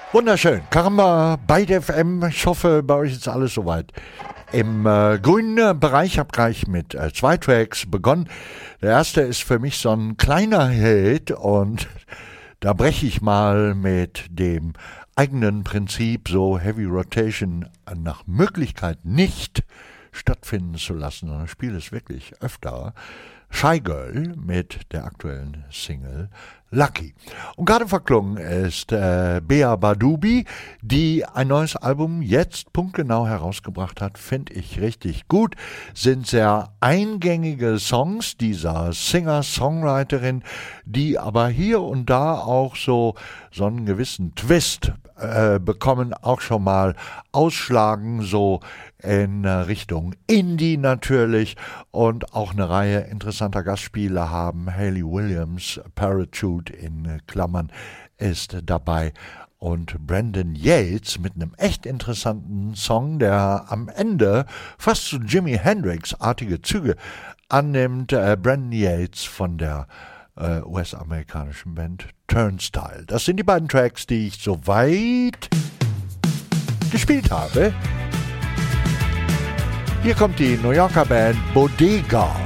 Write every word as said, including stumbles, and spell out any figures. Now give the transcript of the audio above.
Wunderschön. Karamba bei der F M. Ich hoffe, bei euch ist alles soweit. Im äh, grünen Bereich habe gleich mit äh, zwei Tracks begonnen. Der erste ist für mich so ein kleiner Hit und da breche ich mal mit dem eigenen Prinzip, so Heavy Rotation nach Möglichkeit nicht stattfinden zu lassen, sondern ich spiele es wirklich öfter. Shy Girl mit der aktuellen Single Lucky. Und gerade verklungen ist äh, Bea Badubi, die ein neues Album jetzt punktgenau herausgebracht hat, finde ich richtig gut. Sind sehr eingängige Songs dieser Singer-Songwriterin, die aber hier und da auch so, so einen gewissen Twist äh, bekommen, auch schon mal ausschlagen, so in Richtung Indie natürlich, und auch eine Reihe interessanter Gastspiele haben. Hayley Williams, Parachute in Klammern, ist dabei, und Brandon Yates mit einem echt interessanten Song, der am Ende fast zu Jimi Hendrix-artige Züge annimmt. Äh, Brandon Yates von der äh, U S-amerikanischen Band Turnstile. Das sind die beiden Tracks, die ich soweit gespielt habe. Hier kommt die New Yorker Band Bodega.